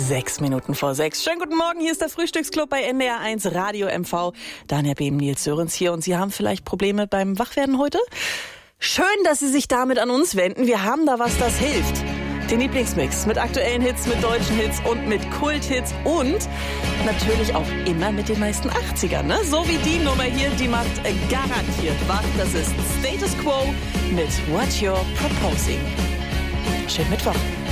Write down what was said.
6:06. Schönen guten Morgen, hier ist der Frühstücksclub bei NDR1 Radio MV. Daniel Behm, Nils Sörens hier und Sie haben vielleicht Probleme beim Wachwerden heute? Schön, dass Sie sich damit an uns wenden. Wir haben da was, das hilft. Den Lieblingsmix mit aktuellen Hits, mit deutschen Hits und mit Kulthits und natürlich auch immer mit den meisten 80ern. Ne? So wie die Nummer hier, die macht garantiert wach. Das ist Status Quo mit What You're Proposing. Schönen Mittwoch.